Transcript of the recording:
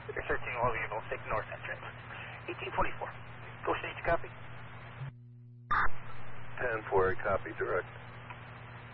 You're searching all vehicles, take north entrance. 1824. Go stage, copy. 10-4, copy, direct.